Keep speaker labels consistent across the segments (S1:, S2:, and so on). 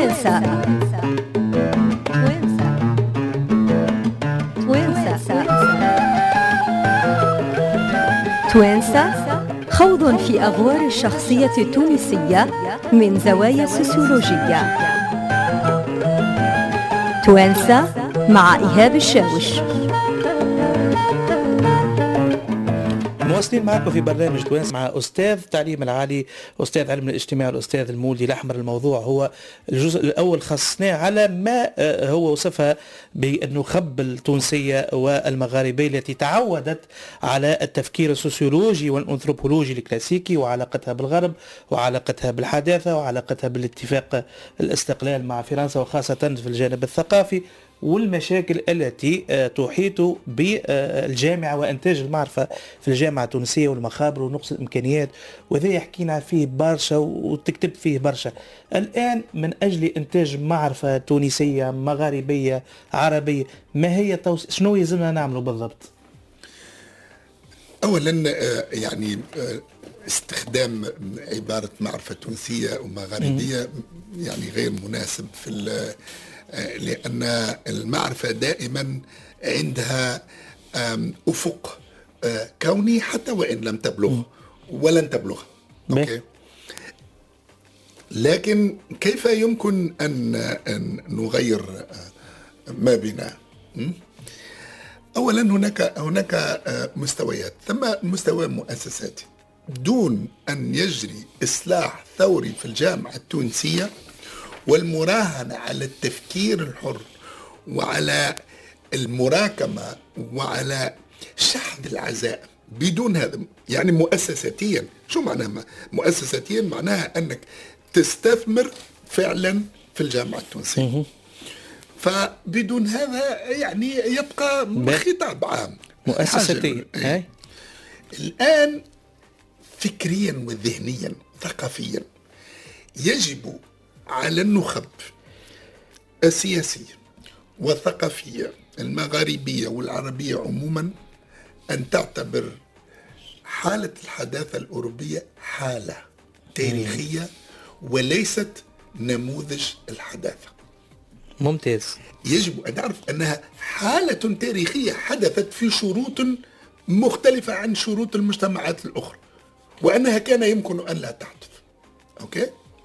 S1: توانسة خوض في أغوار الشخصية التونسية من زوايا سوسيولوجية. توانسة مع إيهاب الشاوش.
S2: مواصلين معكم في برنامج توانسة مع أستاذ التعليم العالي، أستاذ علم الاجتماع، الأستاذ المولدي الأحمر. الموضوع هو الجزء الأول خصصناه على ما هو وصفها بالنخب التونسية والمغاربية التي تعودت على التفكير السوسيولوجي والأنثروبولوجي الكلاسيكي وعلاقتها بالغرب وعلاقتها بالحداثة وعلاقتها بالاتفاق الاستقلال مع فرنسا، وخاصة في الجانب الثقافي والمشاكل التي تحيط بالجامعة وإنتاج المعرفة في الجامعة التونسية والمخابر ونقص الإمكانيات، وذا حكينا فيه برشا وتكتب فيه برشا. الآن من أجل إنتاج معرفة تونسية مغاربية عربية، ما هي شنو يلزمنا نعمله بالضبط؟
S3: أولا يعني استخدام عبارة معرفة تونسية ومغاربية يعني غير مناسب في لأن المعرفة دائما عندها أفق كوني حتى وإن لم تبلغ ولن تبلغ. أوكي. لكن كيف يمكن أن نغير ما بنا؟ أولا هناك مستويات، ثم مستوى مؤسساتي. دون أن يجري إصلاح ثوري في الجامعة التونسية والمراهنة على التفكير الحر وعلى المراكمة وعلى شحذ العزاء، بدون هذا يعني مؤسساتيا. شو معناها مؤسساتيا؟ معناها أنك تستثمر فعلا في الجامعة التونسية. فبدون هذا يعني يبقى خطاب عام
S2: مؤسساتيا.
S3: الآن فكريا وذهنيا ثقافيا يجب على النخب السياسية والثقافية المغاربية والعربية عموما أن تعتبر حالة الحداثة الأوروبية حالة تاريخية وليست نموذج الحداثة.
S2: ممتاز.
S3: يجب أن نعرف أنها حالة تاريخية حدثت في شروط مختلفة عن شروط المجتمعات الأخرى، وأنها كان يمكن أن لا تحدث. أوكي؟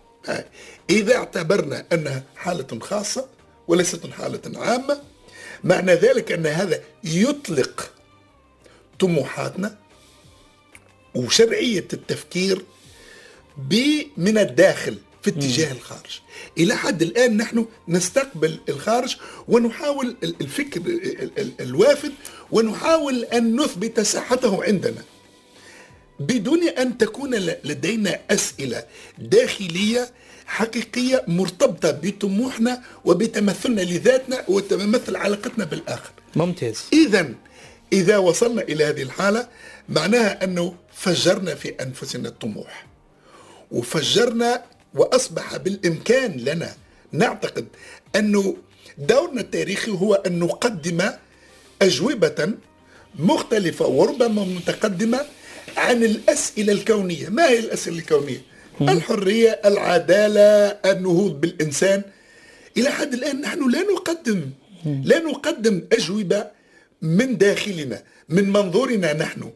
S3: إذا اعتبرنا أنها حالة خاصة وليست حالة عامة، معنى ذلك أن هذا يطلق طموحاتنا وشرعية التفكير من الداخل في اتجاه الخارج. إلى حد الآن نحن نستقبل الخارج ونحاول الفكر الوافد ونحاول أن نثبت صحته عندنا بدون أن تكون لدينا أسئلة داخلية حقيقية مرتبطة بطموحنا وبتمثلنا لذاتنا وتمثل علاقتنا بالآخر.
S2: ممتاز.
S3: إذا وصلنا إلى هذه الحالة معناها أنه فجرنا في أنفسنا الطموح وفجرنا، وأصبح بالإمكان لنا نعتقد أنه دورنا التاريخي هو أن نقدم أجوبة مختلفة وربما متقدمة عن الأسئلة الكونية. ما هي الأسئلة الكونية؟ الحرية، العدالة، النهوض بالإنسان. إلى حد الآن نحن لا نقدم أجوبة من داخلنا من منظورنا نحن.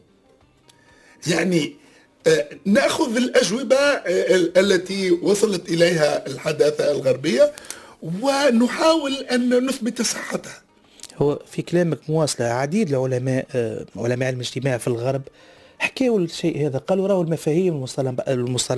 S3: يعني نأخذ الأجوبة التي وصلت إليها الحداثة الغربية ونحاول أن نثبت صحتها.
S2: هو في كلامك مواصلة عديد العلماء علم الاجتماع في الغرب حكاوا الشيء هذا، قالوا راهو المفاهيم المصطلحات